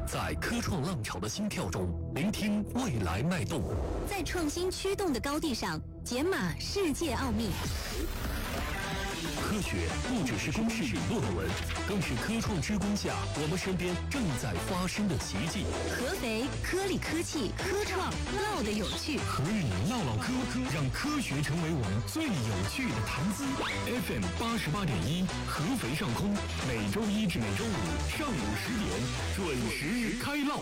在科创浪潮的心跳中，聆听未来脉动， 在创新驱动的高地上，解码世界奥秘。 科学不只是公式与论文，更是科创之光下我们身边正在发生的奇迹。 合肥科理科技科创唠的有趣， 和与你唠唠科，让科学成为我们最有趣的谈资。FM 88.1，合肥上空，每周一至每周五上午10点准时开唠。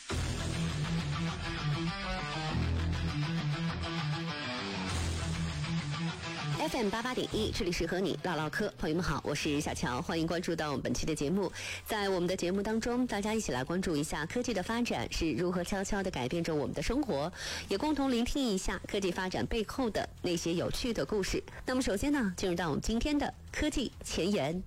FM 88.1，这里是和你唠唠嗑。朋友们好，我是小乔，欢迎关注到我们本期的节目。在我们的节目当中，大家一起来关注一下科技的发展是如何悄悄地改变着我们的生活，也共同聆听一下科技发展背后的那些有趣的故事。那么首先呢，进入到我们今天的科技前沿。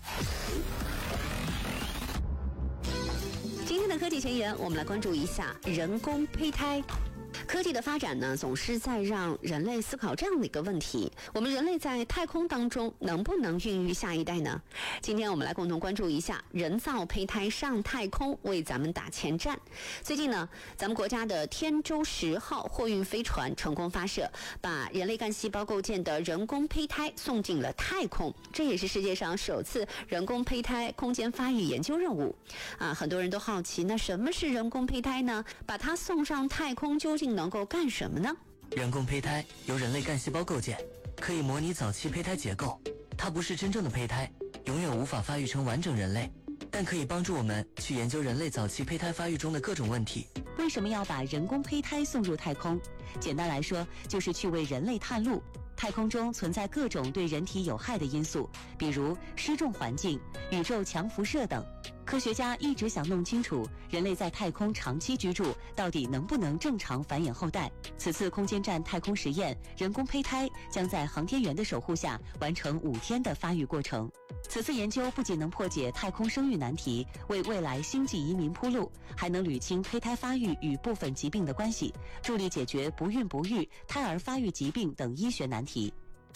今天的科技前沿，我们来关注一下人工胚胎。科技的发展呢，总是在让人类思考这样的一个问题：我们人类在太空当中能不能孕育下一代呢？今天我们来共同关注一下人造胚胎上太空为咱们打前站。最近呢，咱们国家的天舟10号货运飞船成功发射，把人类干细胞构建的人工胚胎送进了太空，这也是世界上首次人工胚胎空间发育研究任务。很多人都好奇，那什么是人工胚胎呢？把它送上太空究竟能够干什么呢？ 人工胚胎由人类干细胞构建，可以模拟早期胚胎结构。它不是真正的胚胎，永远无法发育成完整人类，但可以帮助我们去研究人类早期胚胎发育中的各种问题。 为什么要把人工胚胎送入太空？简单来说，就是去为人类探路。太空中存在各种对人体有害的因素，比如失重环境、宇宙强辐射等。科学家一直想弄清楚人类在太空长期居住到底能不能正常繁衍后代。此次空间站太空实验，人工胚胎将在航天员的守护下完成5天的发育过程。此次研究不仅能破解太空生育难题，为未来星际移民铺路，还能捋清胚胎发育与部分疾病的关系，助力解决不孕不育、胎儿发育疾病等医学难题。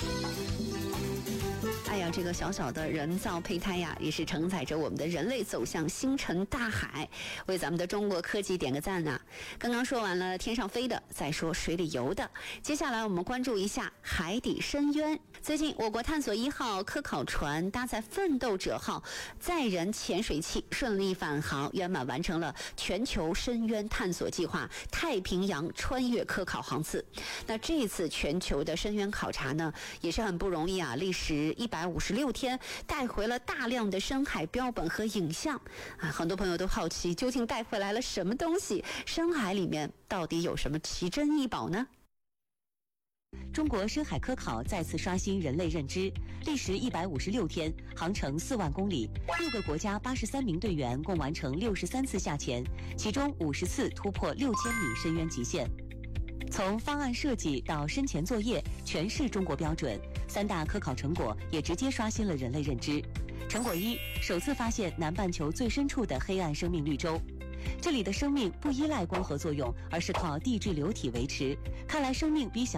哎呀，这个小小的人造胚胎呀，也是承载着我们的人类走向星辰大海，为咱们的中国科技点个赞啊！刚刚说完了天上飞的，再说水里游的，接下来我们关注一下海底深渊。最近，我国探索1号科考船搭载奋斗者号载人潜水器顺利返航，圆满完成了全球深渊探索计划太平洋穿越科考航次。那这次全球的深渊考察呢，也是很不容易啊，历时156天，带回了大量的深海标本和影像很多朋友都好奇，究竟带回来了什么东西？深海里面到底有什么奇珍异宝呢？ 中国深海科考再次刷新人类认知，历时156天，航程4万公里，6个国家83名队员共完成63次下潜，其中50次突破6000米深渊极限。从方案设计到深潜作业，全是中国标准。3大科考成果也直接刷新了人类认知。成果1，首次发现南半球最深处的黑暗生命绿洲。这里的生命不依赖光合作用，而是靠地质流体维持。看来生命比想